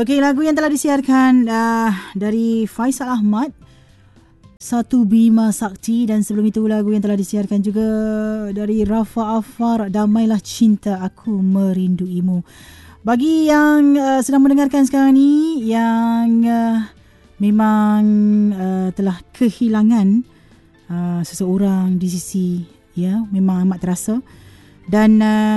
Okey, lagu yang telah disiarkan dari Faisal Ahmad, Satu Bima Sakti, dan sebelum itu lagu yang telah disiarkan juga dari Rafa Afar, Damailah Cinta Aku Merinduimu. Bagi yang sedang mendengarkan sekarang ni, yang memang telah kehilangan seseorang di sisi, ya, memang amat terasa, dan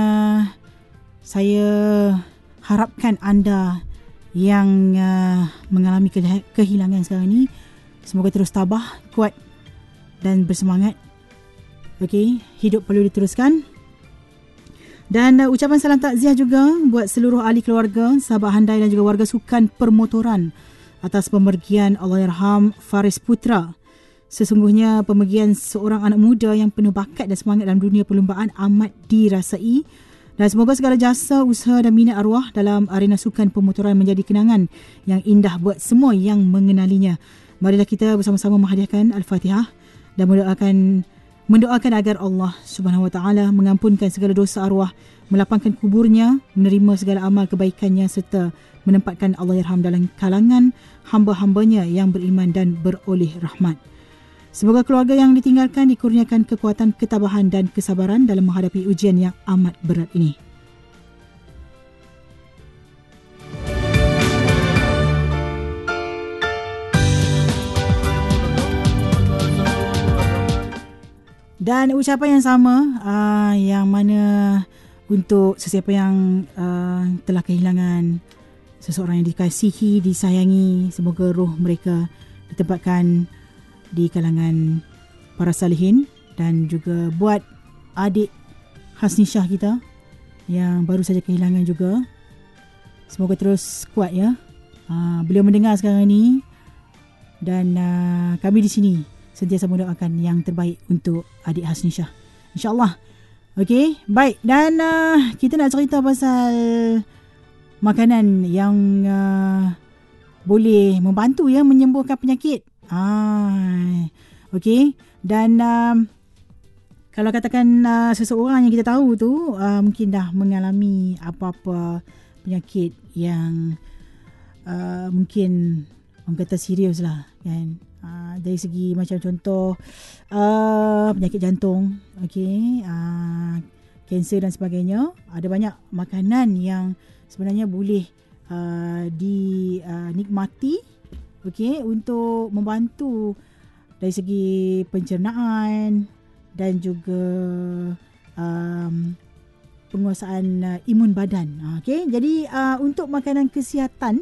saya harapkan anda yang mengalami kehilangan sekarang ni, semoga terus tabah, kuat dan bersemangat. Okey, hidup perlu diteruskan. Dan ucapan salam takziah juga buat seluruh ahli keluarga, sahabat handai dan juga warga sukan permotoran atas pemergian Allahyarham Faris Putra. Sesungguhnya pemergian seorang anak muda yang penuh bakat dan semangat dalam dunia perlumbaan amat dirasai. Dan semoga segala jasa, usaha dan minat arwah dalam arena sukan pemotoran menjadi kenangan yang indah buat semua yang mengenalinya. Marilah kita bersama-sama menghadiahkan Al-Fatihah dan mendoakan agar Allah Subhanahu Wa Taala mengampunkan segala dosa arwah, melapangkan kuburnya, menerima segala amal kebaikannya serta menempatkan Allahyarham dalam kalangan hamba-hambanya yang beriman dan beroleh rahmat. Semoga keluarga yang ditinggalkan dikurniakan kekuatan, ketabahan dan kesabaran dalam menghadapi ujian yang amat berat ini. Dan ucapan yang sama yang mana untuk sesiapa yang telah kehilangan seseorang yang dikasihi, disayangi, semoga roh mereka ditempatkan di kalangan para salihin. Dan juga buat adik Hasnisyah kita yang baru saja kehilangan juga, semoga terus kuat, ya. Beliau mendengar sekarang ini, dan kami di sini sentiasa mendoakan yang terbaik untuk adik Hasnisyah, InsyaAllah. Okey, baik. Dan kita nak cerita pasal makanan yang boleh membantu, ya, menyembuhkan penyakit. Okey. Dan kalau katakan seseorang yang kita tahu tu mungkin dah mengalami apa-apa penyakit yang mungkin orang kata serius lah, kan. Dari segi macam contoh penyakit jantung, okey, kanser dan sebagainya. Ada banyak makanan yang sebenarnya boleh dinikmati, okey, untuk membantu dari segi pencernaan dan juga penguasaan imun badan. Okey, jadi untuk makanan kesihatan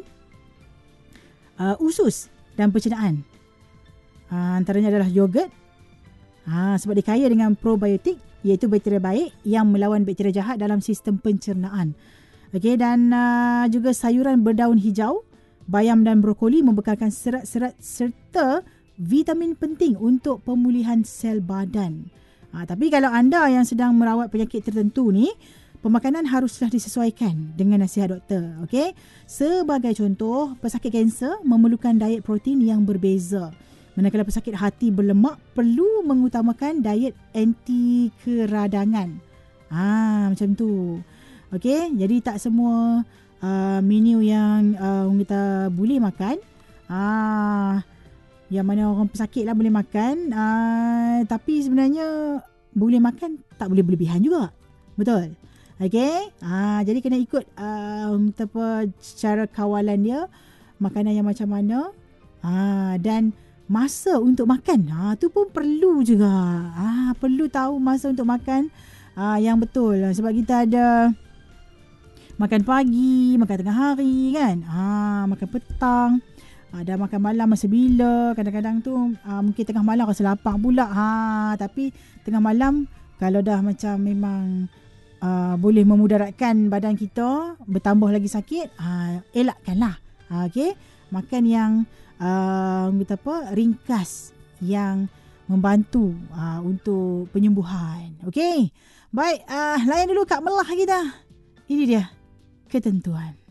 usus dan pencernaan, antaranya adalah yogurt, sebab dia kaya dengan probiotik, iaitu bakteria baik yang melawan bakteria jahat dalam sistem pencernaan. Okey, dan juga sayuran berdaun hijau, bayam dan brokoli membekalkan serat-serat serta vitamin penting untuk pemulihan sel badan. Tapi kalau anda yang sedang merawat penyakit tertentu ni, pemakanan haruslah disesuaikan dengan nasihat doktor. Okey, sebagai contoh, pesakit kanser memerlukan diet protein yang berbeza. Manakala pesakit hati berlemak perlu mengutamakan diet anti keradangan. Macam tu. Okey, jadi tak semua menu yang kita boleh makan, yang mana orang pesakit lah boleh makan, tapi sebenarnya boleh makan, tak boleh berlebihan juga. Betul? Okey, jadi kena ikut cara kawalan dia, makanan yang macam mana, dan masa untuk makan, tu pun perlu juga. Perlu tahu masa untuk makan yang betul, sebab kita ada makan pagi, makan tengah hari, kan, makan petang, ada makan malam masa bila. Kadang-kadang tu mungkin tengah malam rasa lapar pula, tapi tengah malam kalau dah macam memang boleh memudaratkan badan kita, bertambah lagi sakit, elakkanlah. Okey, makan yang kita ringkas, yang membantu untuk penyembuhan. Okey, baik, layan dulu Kak Melah kita. Ini dia Ketentuan.